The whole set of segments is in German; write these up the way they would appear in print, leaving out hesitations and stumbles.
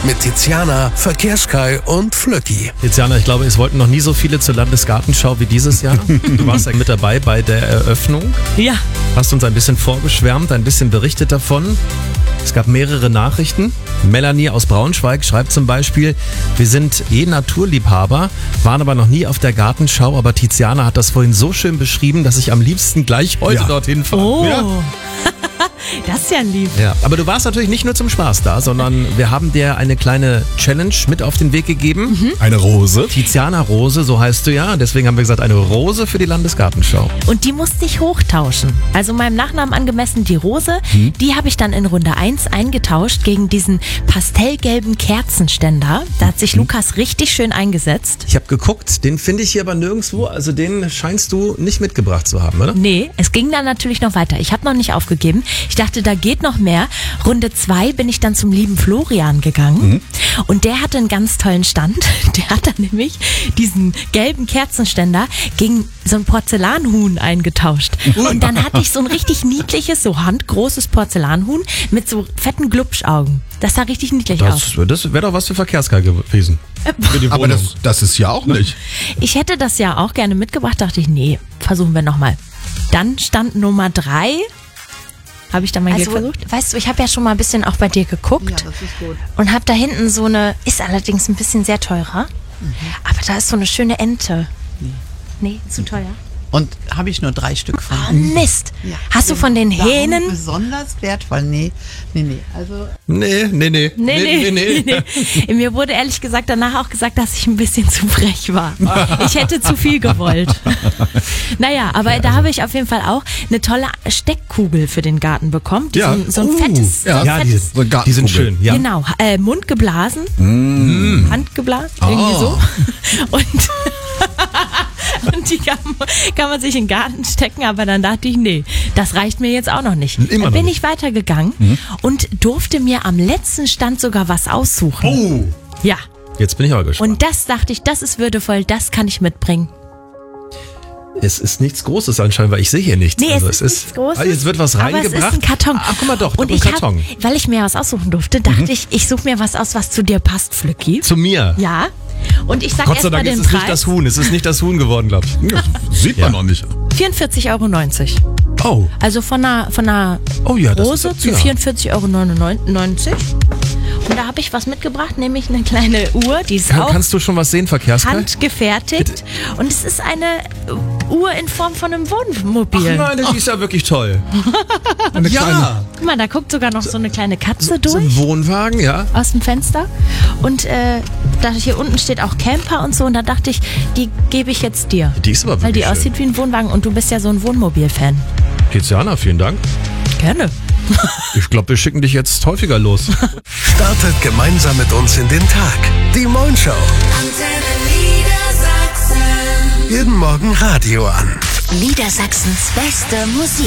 mit Tiziana, Verkehrskai und Flöcki. Tiziana, ich glaube, es wollten noch nie so viele zur Landesgartenschau wie dieses Jahr. Du warst ja mit dabei bei der Eröffnung. Ja. Hast uns ein bisschen vorgeschwärmt, ein bisschen berichtet davon. Es gab mehrere Nachrichten. Melanie aus Braunschweig schreibt zum Beispiel: Wir sind Naturliebhaber, waren aber noch nie auf der Gartenschau, aber Tiziana hat das vorhin so schön beschrieben, dass ich am liebsten gleich heute dorthin fahre. Oh. Ja. Das ist ja lieb. Ja, aber du warst natürlich nicht nur zum Spaß da, sondern wir haben dir eine kleine Challenge mit auf den Weg gegeben. Eine Rose. Tiziana Rose, so heißt du ja. Deswegen haben wir gesagt, eine Rose für die Landesgartenschau. Und die musste ich hochtauschen. Also meinem Nachnamen angemessen die Rose, die habe ich dann in Runde 1 eingetauscht gegen diesen pastellgelben Kerzenständer. Da hat sich Lukas richtig schön eingesetzt. Ich habe geguckt, den finde ich hier aber nirgendwo. Also den scheinst du nicht mitgebracht zu haben, oder? Nee, es ging dann natürlich noch weiter. Ich habe noch nicht aufgegeben. Ich dachte, da geht noch mehr. Runde 2 bin ich dann zum lieben Florian gegangen. Und der hatte einen ganz tollen Stand. Der hat dann nämlich diesen gelben Kerzenständer gegen so ein Porzellanhuhn eingetauscht. Und dann hatte ich so ein richtig niedliches, so handgroßes Porzellanhuhn mit so fetten Glubschaugen. Das sah richtig niedlich aus. Das wäre doch was für Verkehrskai gewesen. Für die Aber Wohnung. das ist ja auch nicht. Ich hätte das ja auch gerne mitgebracht, dachte ich, nee, versuchen wir nochmal. Dann stand Nummer 3. Habe ich da mein Glück versucht? Weißt du, ich habe ja schon mal ein bisschen auch bei dir geguckt. Ja, das ist gut. Und habe da hinten so eine, ist allerdings ein bisschen sehr teurer, aber da ist so eine schöne Ente. Nee, zu teuer. Und habe ich nur 3 Stück von. Oh, Mist. Ja. Hast du von den Warum Hähnen? besonders wertvoll? Nee. Also Nee. Nee. Mir wurde ehrlich gesagt danach auch gesagt, dass ich ein bisschen zu frech war. Ich hätte zu viel gewollt. Naja, aber da habe ich auf jeden Fall auch eine tolle Steckkugel für den Garten bekommen. So ein fettes. Ja, so ein fettes so eine Die sind Gartenkugel. schön, ja. Genau, Mund geblasen, Hand geblasen, irgendwie so. Und die kann man sich in den Garten stecken, aber dann dachte ich, nee, das reicht mir jetzt auch noch nicht. Immer Dann bin noch ich weitergegangen und durfte mir am letzten Stand sogar was aussuchen. Oh. Ja, Jetzt bin ich aber gespannt. und das dachte ich, das ist würdevoll, das kann ich mitbringen. Es ist nichts Großes anscheinend, weil ich sehe hier nichts. Nee, Also es ist nichts Großes. Ah, jetzt wird was aber reingebracht. es ist ein Karton. Ach, guck mal doch, Und ein ich Karton. weil ich mir was aussuchen durfte, dachte ich suche mir was aus, was zu dir passt, Flücki. Zu mir. Ja. Und ich sag Gott sei erst mal Dank ist den es nicht Preis. das Huhn. Es ist nicht das Huhn geworden, glaube ich. Ja, sieht man noch nicht. 44,90 €. Oh. Also von einer Oh ja, das Rose ist, zu ja. 44,99 €. Und da habe ich was mitgebracht, nämlich eine kleine Uhr, die ist auch Kannst du schon was sehen, Verkehrskai? handgefertigt. Und es ist eine Uhr in Form von einem Wohnmobil. Nein, die ist ja wirklich toll. Eine kleine. Guck mal, da guckt sogar noch so eine kleine Katze So ein durch Wohnwagen, ja. aus dem Fenster. Und da hier unten steht auch Camper und so. Und da dachte ich, die gebe ich jetzt dir. Die ist aber Weil wirklich die aussieht wie ein Wohnwagen und du bist ja so ein Wohnmobil-Fan. Tiziana, vielen Dank. Gerne. Ich glaube, wir schicken dich jetzt häufiger los. Startet gemeinsam mit uns in den Tag. Die Moin Show. Jeden Morgen Radio an. Niedersachsens beste Musik.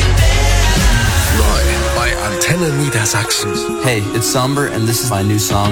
Neu bei Antenne Niedersachsen. Hey, it's Somber and this is my new song.